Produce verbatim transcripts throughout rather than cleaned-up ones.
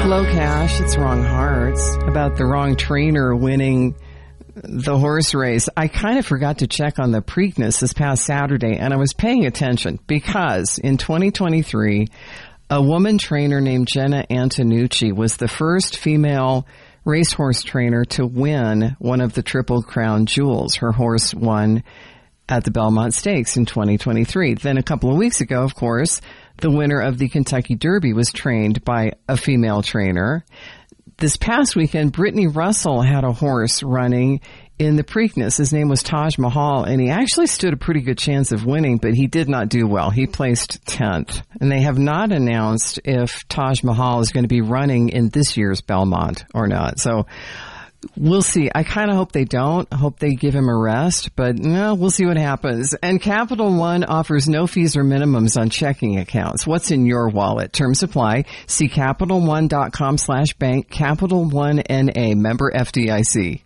Hello, Cash. It's Wrong Hearts about the wrong trainer winning the horse race. I kind of forgot to check on the Preakness this past Saturday, and I was paying attention because in twenty twenty-three, a woman trainer named Jenna Antonucci was the first female racehorse trainer to win one of the Triple Crown Jewels. Her horse won at the Belmont Stakes in twenty twenty-three. Then a couple of weeks ago, of course, the winner of the Kentucky Derby was trained by a female trainer. This past weekend, Brittany Russell had a horse running in the Preakness. His name was Taj Mahal, and he actually stood a pretty good chance of winning, but he did not do well. He placed tenth. And they have not announced if Taj Mahal is going to be running in this year's Belmont or not. So we'll see. I kind of hope they don't. I hope they give him a rest, but no, we'll see what happens. And Capital One offers no fees or minimums on checking accounts. What's in your wallet? Terms apply. See CapitalOne.com slash bank. Capital One N A, member F D I C.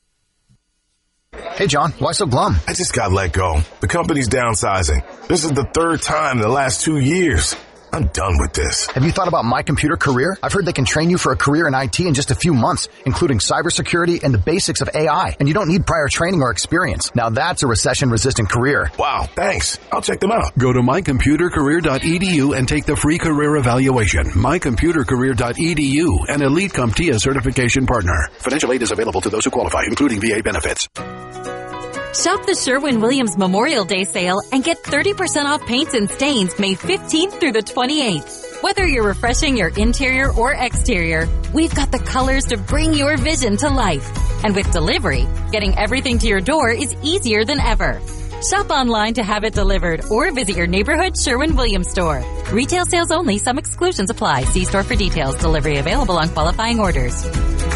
Hey, John, why so glum? I just got let go. The company's downsizing. This is the third time in the last two years. I'm done with this. Have you thought about My Computer Career? I've heard they can train you for a career in I T in just a few months, including cybersecurity and the basics of A I. And you don't need prior training or experience. Now that's a recession-resistant career. Wow, thanks. I'll check them out. Go to my computer career dot e d u and take the free career evaluation. my computer career dot e d u, an Elite CompTIA certification partner. Financial aid is available to those who qualify, including V A benefits. Shop the Sherwin-Williams Memorial Day sale and get thirty percent off paints and stains May fifteenth through the twenty-eighth. Whether you're refreshing your interior or exterior, we've got the colors to bring your vision to life. And with delivery, getting everything to your door is easier than ever. Shop online to have it delivered or visit your neighborhood Sherwin-Williams store. Retail sales only. Some exclusions apply. See store for details. Delivery available on qualifying orders.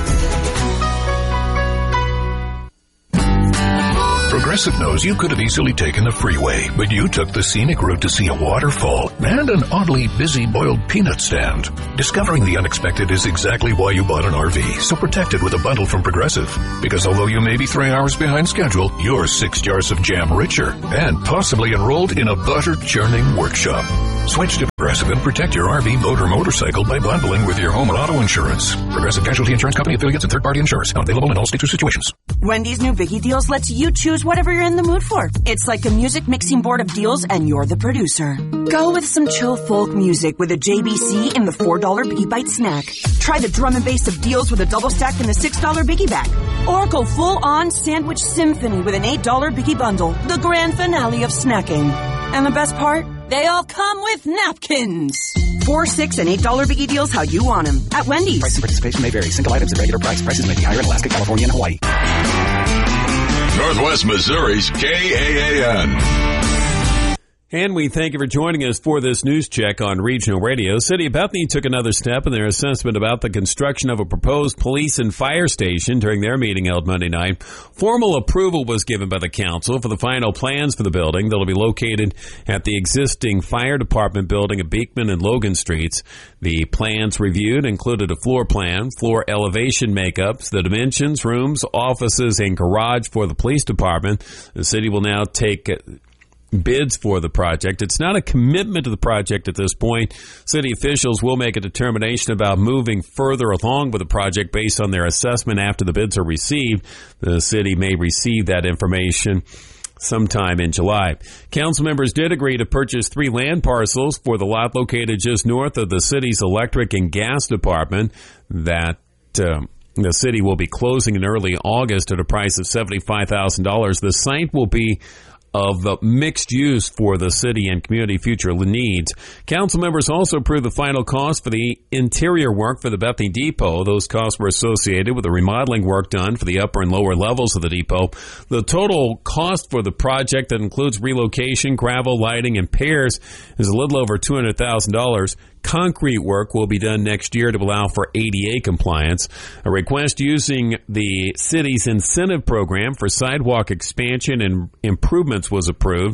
Progressive knows you could have easily taken the freeway, but you took the scenic route to see a waterfall and an oddly busy boiled peanut stand. Discovering the unexpected is exactly why you bought an R V, so protect it with a bundle from Progressive. Because although you may be three hours behind schedule, you're six jars of jam richer and possibly enrolled in a butter churning workshop. Switch to Progressive and protect your R V, boat, or motorcycle by bundling with your home and auto insurance. Progressive Casualty Insurance Company affiliates and third-party insurers. Not available in all states or situations. Wendy's new Biggie Deals lets you choose whatever you're in the mood for. It's like a music mixing board of deals, and you're the producer. Go with some chill folk music with a J B C in the four dollar Biggie Bite snack. Try the drum and bass of deals with a double stack in the six dollar Biggie bag. Or go full-on sandwich symphony with an eight dollar Biggie bundle. The grand finale of snacking. And the best part? They all come with napkins. Four, six, and eight dollar Biggie Deals how you want them at Wendy's. Price and participation may vary. Single items at regular price. Prices may be higher in Alaska, California, and Hawaii. Northwest Missouri's K A A N. And we thank you for joining us for this news check on Regional Radio. City of Bethany took another step in their assessment about the construction of a proposed police and fire station during their meeting held Monday night. Formal approval was given by the council for the final plans for the building that will be located at the existing fire department building at Beekman and Logan Streets. The plans reviewed included a floor plan, floor elevation makeups, the dimensions, rooms, offices, and garage for the police department. The city will now take bids for the project. It's not a commitment to the project at this point. City officials will make a determination about moving further along with the project based on their assessment after the bids are received. The city may receive that information sometime in July. Council members did agree to purchase three land parcels for the lot located just north of the city's electric and gas department that uh, the city will be closing in early August at a price of seventy-five thousand dollars. The site will be of the mixed use for the city and community future needs. Council members also approved the final cost for the interior work for the Bethany Depot. Those costs were associated with the remodeling work done for the upper and lower levels of the depot. The total cost for the project that includes relocation, gravel, lighting, and repairs is a little over two hundred thousand dollars. Concrete work will be done next year to allow for A D A compliance. A request using the city's incentive program for sidewalk expansion and improvements was approved.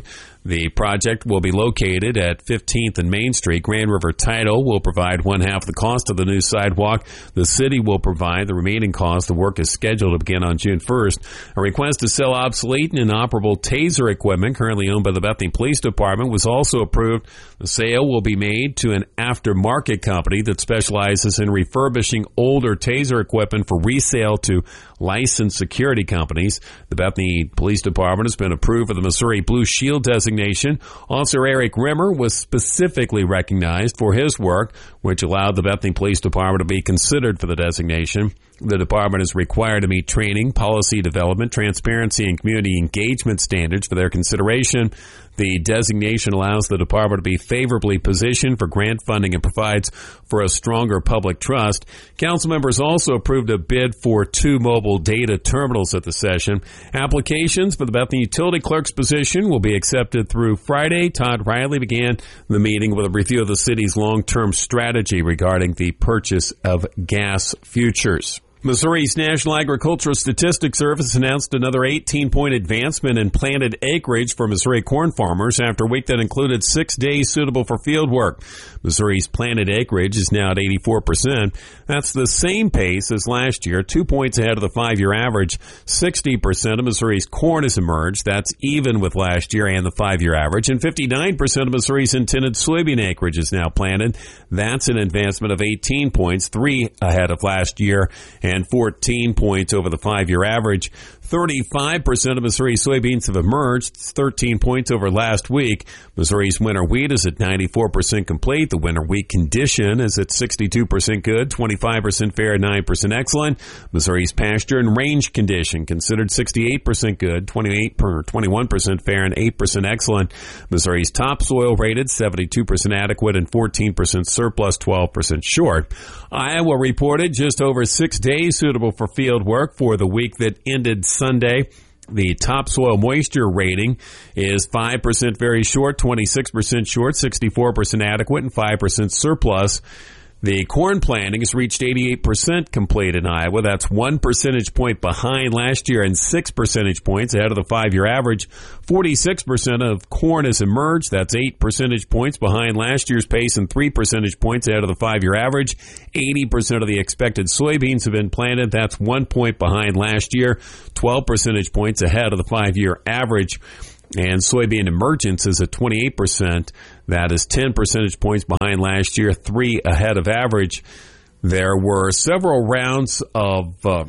The project will be located at fifteenth and Main Street. Grand River Title will provide one half the cost of the new sidewalk. The city will provide the remaining cost. The work is scheduled to begin on June first. A request to sell obsolete and inoperable taser equipment currently owned by the Bethany Police Department was also approved. The sale will be made to an aftermarket company that specializes in refurbishing older taser equipment for resale to licensed security companies. The Bethany Police Department has been approved for the Missouri Blue Shield designation. Officer Eric Rimmer was specifically recognized for his work, which allowed the Bethany Police Department to be considered for the designation. The department is required to meet training, policy development, transparency, and community engagement standards for their consideration. The designation allows the department to be favorably positioned for grant funding and provides for a stronger public trust. Council members also approved a bid for two mobile data terminals at the session. Applications for the Bethany utility clerk's position will be accepted through Friday. Todd Riley began the meeting with a review of the city's long-term strategy regarding the purchase of gas futures. Missouri's National Agricultural Statistics Service announced another eighteen-point advancement in planted acreage for Missouri corn farmers after a week that included six days suitable for field work. Missouri's planted acreage is now at eighty-four percent. That's the same pace as last year, two points ahead of the five-year average. sixty percent of Missouri's corn has emerged. That's even with last year and the five-year average. And fifty-nine percent of Missouri's intended soybean acreage is now planted. That's an advancement of eighteen points, three ahead of last year, and fourteen points over the five-year average. thirty-five percent of Missouri's soybeans have emerged. It's thirteen points over last week. Missouri's winter wheat is at ninety-four percent complete. The winter wheat condition is at sixty-two percent good, twenty-five percent fair, and nine percent excellent. Missouri's pasture and range condition considered sixty-eight percent good, twenty-eight per twenty-one percent fair, and eight percent excellent. Missouri's topsoil rated seventy-two percent adequate and fourteen percent surplus, twelve percent short. Iowa reported just over six days suitable for field work for the week that ended Sunday. The topsoil moisture rating is five percent very short, twenty-six percent short, sixty-four percent adequate, and five percent surplus. The corn planting has reached eighty-eight percent complete in Iowa. That's one percentage point behind last year and six percentage points ahead of the five-year average. forty-six percent of corn has emerged. That's eight percentage points behind last year's pace and three percentage points ahead of the five-year average. eighty percent of the expected soybeans have been planted. That's one point behind last year, twelve percentage points ahead of the five-year average. And soybean emergence is at twenty-eight percent. That is ten percentage points behind last year, three ahead of average. There were several rounds of uh,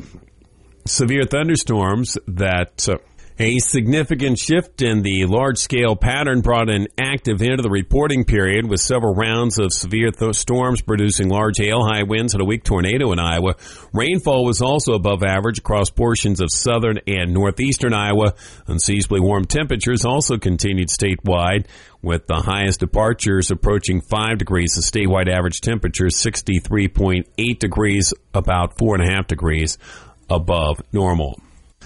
severe thunderstorms that uh, a significant shift in the large-scale pattern brought an active end to the reporting period with several rounds of severe th- storms producing large hail, high winds, and a weak tornado in Iowa. Rainfall was also above average across portions of southern and northeastern Iowa. Unseasonably warm temperatures also continued statewide, with the highest departures approaching five degrees. The statewide average temperature is sixty-three point eight degrees, about four and a half degrees above normal.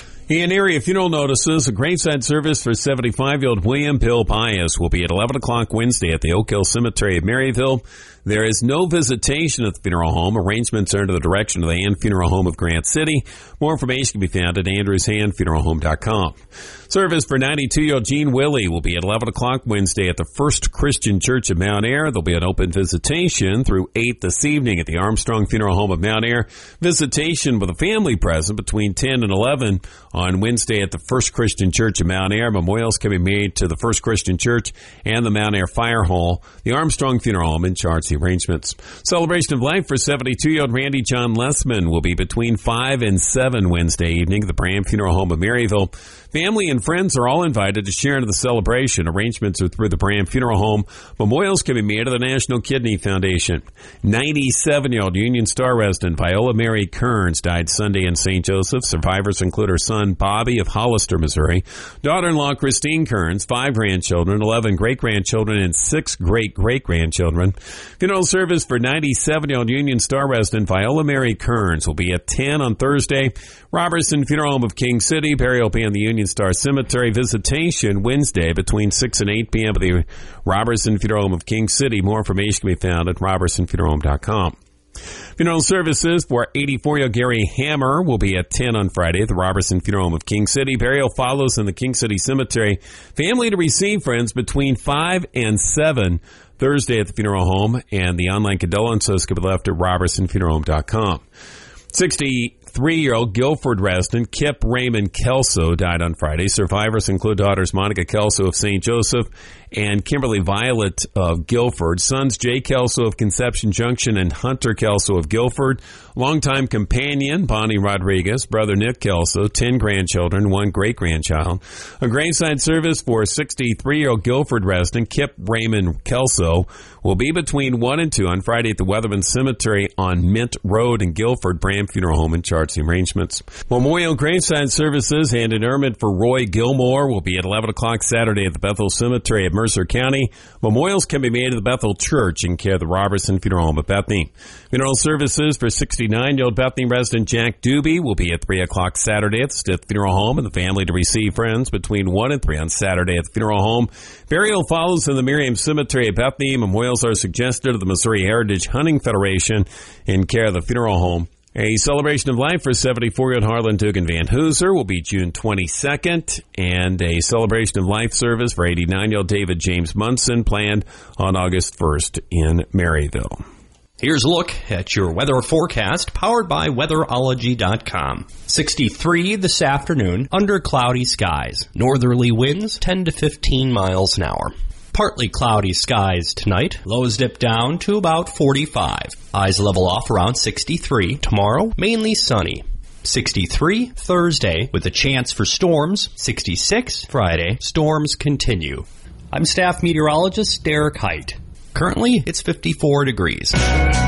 In area funeral notices, a graveside service for seventy-five-year-old William Bill Pius will be at eleven o'clock Wednesday at the Oak Hill Cemetery of Maryville. There is no visitation at the funeral home. Arrangements are under the direction of the Hand Funeral Home of Grant City. More information can be found at andrews hand funeral home dot com. Service for ninety-two-year-old Gene Willie will be at eleven o'clock Wednesday at the First Christian Church of Mount Ayr. There'll be an open visitation through eight this evening at the Armstrong Funeral Home of Mount Ayr. Visitation with a family present between ten and eleven on Wednesday at the First Christian Church of Mount Ayr. Memorials can be made to the First Christian Church and the Mount Ayr Fire Hall. The Armstrong Funeral Home in charge of the arrangements. Celebration of life for seventy-two-year-old Randy John Lessman will be between five and seven Wednesday evening at the Bram Funeral Home of Maryville. Family and friends are all invited to share in the celebration. Arrangements are through the Bram Funeral Home. Memorials can be made to the National Kidney Foundation. ninety-seven-year-old Union Star resident Viola Mary Kearns died Sunday in Saint Joseph. Survivors include her son Bobby of Hollister, Missouri, daughter-in-law Christine Kearns, five grandchildren, eleven great-grandchildren, and six great-great-grandchildren. Funeral service for ninety-seven-year-old Union Star resident Viola Mary Kearns will be at ten on Thursday. Robertson Funeral Home of King City. Burial will be in the Union Star Cemetery. Visitation Wednesday between six and eight p.m. at the Robertson Funeral Home of King City. More information can be found at robertson funeral home dot com. Funeral services for eighty-four-year-old Gary Hammer will be at ten on Friday at the Robertson Funeral Home of King City. Burial follows in the King City Cemetery. Family to receive friends between five and seven Thursday at the funeral home, and the online condolences can be left at robertson funeral home dot com. sixty-three-year-old Guilford resident Kip Raymond Kelso died on Friday. Survivors include daughters Monica Kelso of Saint Joseph and Kimberly Violet of Guilford, sons Jay Kelso of Conception Junction and Hunter Kelso of Guilford, longtime companion Bonnie Rodriguez, brother Nick Kelso, ten grandchildren, one great-grandchild. A graveside service for sixty-three-year-old Guilford resident Kip Raymond Kelso will be between one and two on Friday at the Weatherman Cemetery on Mint Road in Guilford. Bram Funeral Home in charge of the arrangements. Memorial graveside services and interment for Roy Gilmore will be at eleven o'clock Saturday at the Bethel Cemetery of Mercer County. Memorials can be made at the Bethel Church in care of the Robertson Funeral Home at Bethany. Funeral services for sixty-nine-year-old Bethany resident Jack Doobie will be at three o'clock Saturday at the Stith Funeral Home, and the family to receive friends between one and three on Saturday at the funeral home. Burial follows in the Miriam Cemetery at Bethany. Memorials are suggested of the Missouri Heritage Hunting Federation in care of the funeral home. A celebration of life for seventy-four-year-old Harlan Dugan Van Hooser will be June twenty-second, and a celebration of life service for eighty-nine-year-old David James Munson planned on August first in Maryville. Here's a look at your weather forecast, powered by weatherology dot com. sixty-three this afternoon, under cloudy skies. Northerly winds ten to fifteen miles an hour. Partly cloudy skies tonight. Lows dip down to about forty-five. Highs level off around sixty-three. Tomorrow, mainly sunny. sixty-three Thursday with a chance for storms. sixty-six Friday. Storms continue. I'm staff meteorologist Derek Height. Currently, it's fifty-four degrees.